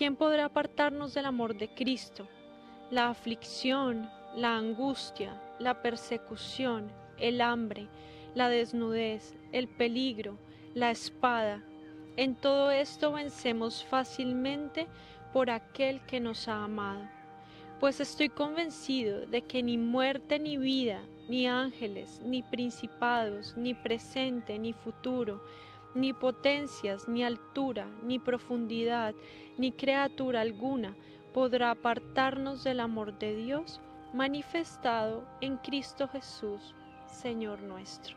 ¿Quién podrá apartarnos del amor de Cristo? La aflicción, la angustia, la persecución, el hambre, la desnudez, el peligro, la espada. En todo esto vencemos fácilmente por aquel que nos ha amado. Pues estoy convencido de que ni muerte ni vida, ni ángeles, ni principados, ni presente, ni futuro, ni potencias, ni altura, ni profundidad, ni criatura alguna podrá apartarnos del amor de Dios manifestado en Cristo Jesús, Señor nuestro.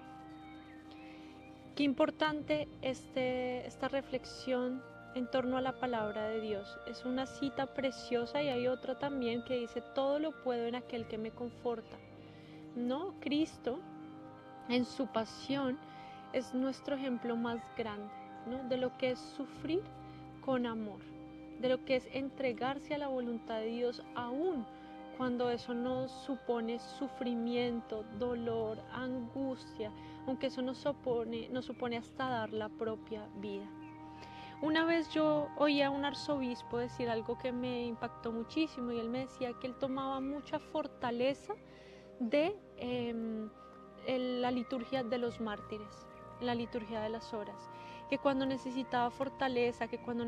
Qué importante esta reflexión en torno a la palabra de Dios. Es una cita preciosa y hay otra también que dice: todo lo puedo en aquel que me conforta. No, Cristo en su pasión es nuestro ejemplo más grande, ¿no? De lo que es sufrir con amor, de lo que es entregarse a la voluntad de Dios aún cuando eso nos supone sufrimiento, dolor, angustia, aunque eso nos supone hasta dar la propia vida. Una vez yo oí a un arzobispo decir algo que me impactó muchísimo, y él me decía que él tomaba mucha fortaleza de la liturgia de los mártires, la liturgia de las horas, que cuando necesitaba fortaleza, que cuando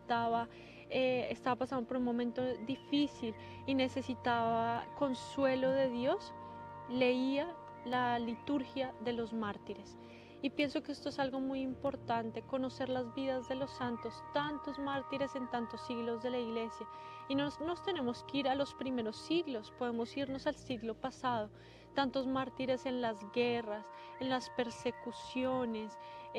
estaba pasando por un momento difícil y necesitaba consuelo de Dios, leía la liturgia de los mártires. Y pienso que esto es algo muy importante, conocer las vidas de los santos, tantos mártires en tantos siglos de la Iglesia. Y no nos tenemos que ir a los primeros siglos, podemos irnos al siglo pasado. Tantos mártires en las guerras, en las persecuciones,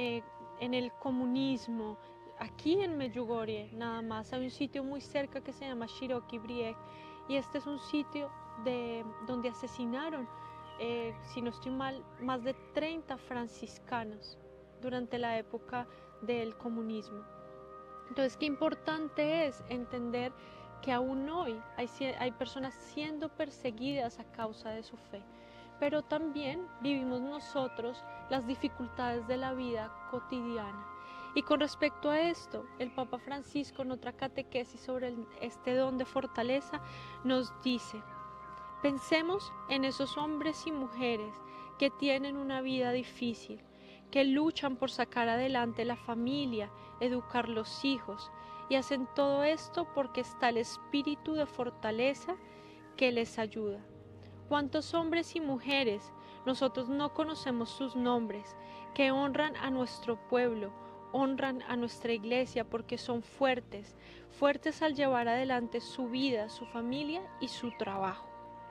en el comunismo. Aquí en Medjugorje nada más hay un sitio muy cerca que se llama Široki Brijeg, y este es un sitio donde asesinaron, si no estoy mal, más de 30 franciscanos durante la época del comunismo. Entonces, qué importante es entender que aún hoy hay personas siendo perseguidas a causa de su fe, pero también vivimos nosotros las dificultades de la vida cotidiana. Y con respecto a esto, el Papa Francisco, en otra catequesis sobre este don de fortaleza, nos dice: pensemos en esos hombres y mujeres que tienen una vida difícil, que luchan por sacar adelante la familia, educar los hijos, y hacen todo esto porque está el espíritu de fortaleza que les ayuda. ¿Cuántos hombres y mujeres, nosotros no conocemos sus nombres, que honran a nuestro pueblo, honran a nuestra iglesia porque son fuertes, fuertes al llevar adelante su vida, su familia y su trabajo?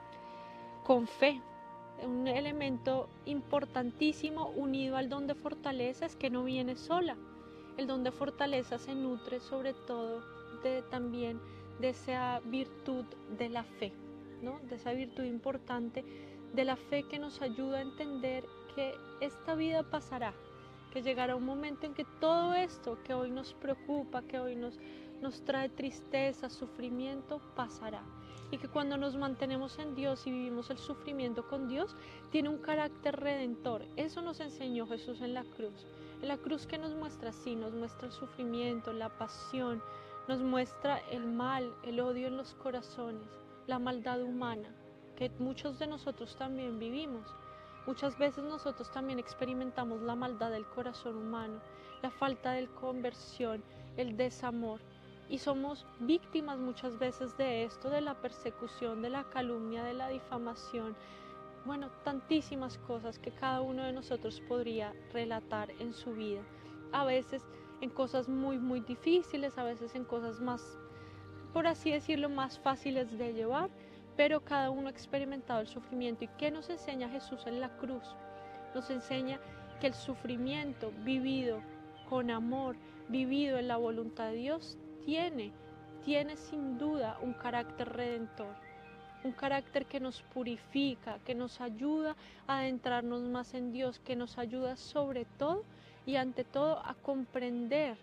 Con fe, un elemento importantísimo unido al don de fortaleza es que no viene sola. El don de fortaleza se nutre sobre todo también de esa virtud de la fe, ¿no? De esa virtud importante de la fe que nos ayuda a entender que esta vida pasará, que llegará un momento en que todo esto que hoy nos preocupa, que hoy nos trae tristeza, sufrimiento, pasará. Y que cuando nos mantenemos en Dios y vivimos el sufrimiento con Dios, tiene un carácter redentor. Eso nos enseñó Jesús en la cruz. En la cruz, que nos muestra así, nos muestra el sufrimiento, la pasión, nos muestra el mal, el odio en los corazones, la maldad humana, que muchos de nosotros también vivimos. Muchas veces nosotros también experimentamos la maldad del corazón humano, la falta de conversión, el desamor. Y somos víctimas muchas veces de esto, de la persecución, de la calumnia, de la difamación. Bueno, tantísimas cosas que cada uno de nosotros podría relatar en su vida. A veces en cosas muy, muy difíciles, a veces en cosas más, por así decirlo, más fáciles de llevar, pero cada uno ha experimentado el sufrimiento. ¿Y qué nos enseña Jesús en la cruz? Nos enseña que el sufrimiento vivido con amor, vivido en la voluntad de Dios, tiene sin duda un carácter redentor, un carácter que nos purifica, que nos ayuda a adentrarnos más en Dios, que nos ayuda sobre todo y ante todo a comprender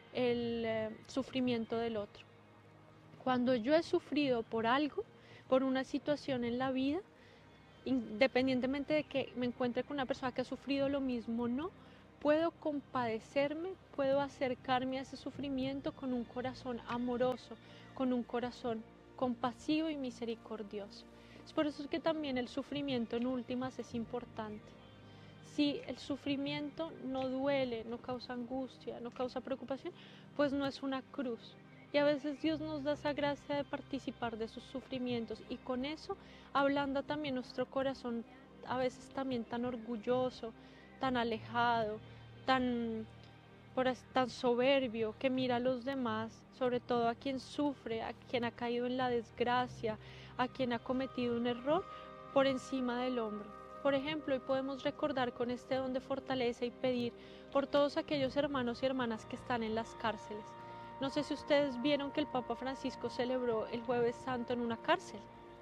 el sufrimiento del otro. Cuando yo he sufrido por algo, por una situación en la vida, independientemente de que me encuentre con una persona que ha sufrido lo mismo o no, puedo compadecerme, puedo acercarme a ese sufrimiento con un corazón amoroso, con un corazón compasivo y misericordioso. Es por eso que también el sufrimiento en últimas es importante. Si el sufrimiento no duele, no causa angustia, no causa preocupación, pues no es una cruz. Y a veces Dios nos da esa gracia de participar de sus sufrimientos y con eso ablanda también nuestro corazón, a veces también tan orgulloso, tan alejado, tan soberbio, que mira a los demás, sobre todo a quien sufre, a quien ha caído en la desgracia, a quien ha cometido un error, por encima del hombro. Por ejemplo, hoy podemos recordar con este don de fortaleza y pedir por todos aquellos hermanos y hermanas que están en las cárceles. No sé si ustedes vieron que el Papa Francisco celebró el Jueves Santo en una cárcel.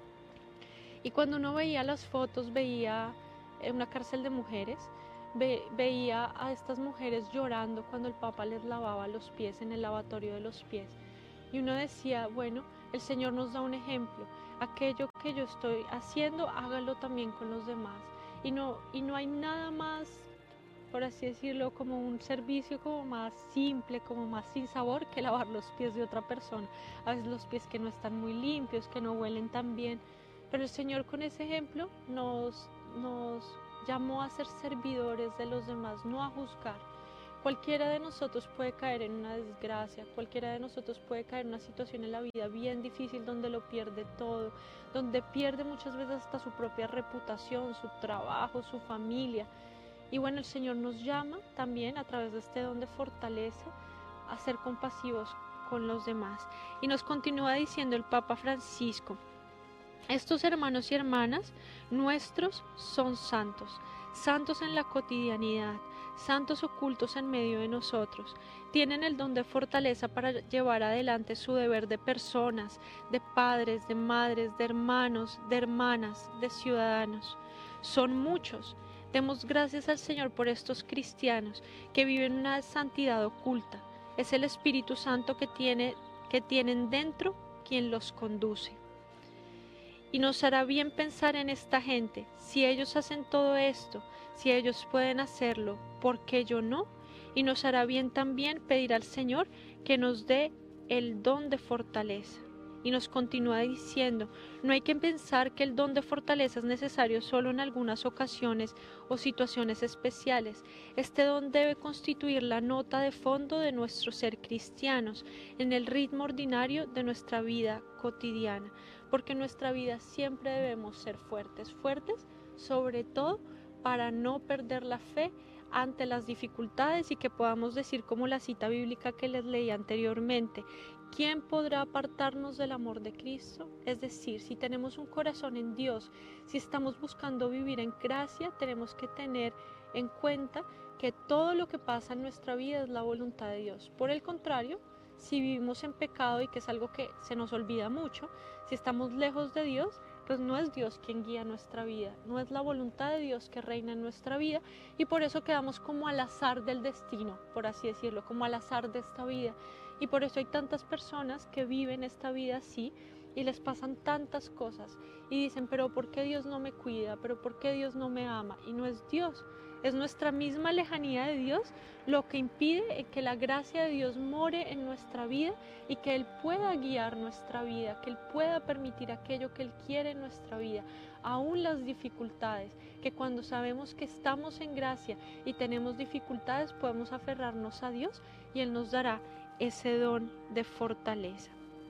Y cuando uno veía las fotos, veía una cárcel de mujeres, veía a estas mujeres llorando cuando el Papa les lavaba los pies en el lavatorio de los pies. Y uno decía, bueno, el Señor nos da un ejemplo. Aquello que yo estoy haciendo, hágalo también con los demás. Y no hay nada más, por así decirlo, como un servicio como más simple, como más sin sabor que lavar los pies de otra persona. A veces los pies que no están muy limpios, que no huelen tan bien. Pero el Señor con ese ejemplo nos llamó a ser servidores de los demás, no a juzgar. Cualquiera de nosotros puede caer en una desgracia, cualquiera de nosotros puede caer en una situación en la vida bien difícil donde lo pierde todo, donde pierde muchas veces hasta su propia reputación, su trabajo, su familia. Y bueno, el Señor nos llama también a través de este don de fortaleza a ser compasivos con los demás. Y nos continúa diciendo el Papa Francisco: estos hermanos y hermanas nuestros son santos, santos en la cotidianidad, santos ocultos en medio de nosotros. Tienen el don de fortaleza para llevar adelante su deber de personas, de padres, de madres, de hermanos, de hermanas, de ciudadanos. Son muchos. Demos gracias al Señor por estos cristianos que viven una santidad oculta. Es el Espíritu Santo que tienen dentro quien los conduce. Y nos hará bien pensar en esta gente. Si ellos hacen todo esto, si ellos pueden hacerlo, ¿por qué yo no? Y nos hará bien también pedir al Señor que nos dé el don de fortaleza. Y nos continúa diciendo, no hay que pensar que el don de fortaleza es necesario solo en algunas ocasiones o situaciones especiales. Este don debe constituir la nota de fondo de nuestro ser cristianos, en el ritmo ordinario de nuestra vida cotidiana, porque en nuestra vida siempre debemos ser fuertes, sobre todo para no perder la fe ante las dificultades y que podamos decir como la cita bíblica que les leí anteriormente, ¿quién podrá apartarnos del amor de Cristo? Es decir, si tenemos un corazón en Dios, si estamos buscando vivir en gracia, tenemos que tener en cuenta que todo lo que pasa en nuestra vida es la voluntad de Dios. Por el contrario, si vivimos en pecado, y que es algo que se nos olvida mucho, si estamos lejos de Dios, pues no es Dios quien guía nuestra vida, no es la voluntad de Dios que reina en nuestra vida, y por eso quedamos como al azar del destino, por así decirlo, como al azar de esta vida. Y por eso hay tantas personas que viven esta vida así y les pasan tantas cosas y dicen, pero ¿por qué Dios no me cuida? ¿Pero por qué Dios no me ama? Y no es Dios, es nuestra misma lejanía de Dios lo que impide que la gracia de Dios more en nuestra vida y que Él pueda guiar nuestra vida, que Él pueda permitir aquello que Él quiere en nuestra vida, aún las dificultades, que cuando sabemos que estamos en gracia y tenemos dificultades podemos aferrarnos a Dios y Él nos dará ese don de fortaleza.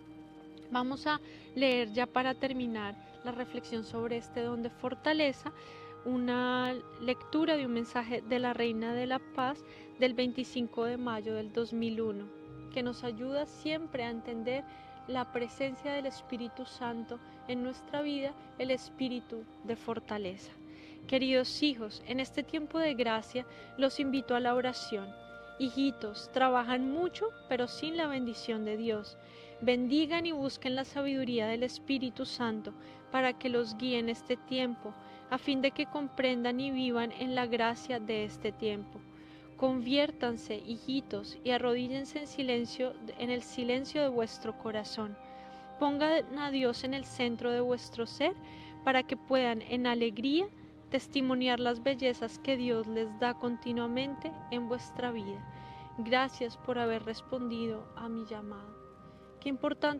Vamos a leer ya para terminar la reflexión sobre este don de fortaleza, una lectura de un mensaje de la Reina de la Paz del 25 de mayo del 2001, que nos ayuda siempre a entender la presencia del Espíritu Santo en nuestra vida, el espíritu de fortaleza. Queridos hijos, en este tiempo de gracia los invito a la oración. Hijitos, trabajan mucho, pero sin la bendición de Dios. Bendigan y busquen la sabiduría del Espíritu Santo para que los guíe en este tiempo, a fin de que comprendan y vivan en la gracia de este tiempo. Conviértanse, hijitos, y arrodíllense en el silencio de vuestro corazón. Pongan a Dios en el centro de vuestro ser para que puedan en alegría testimoniar las bellezas que Dios les da continuamente en vuestra vida. Gracias por haber respondido a mi llamado. Qué importante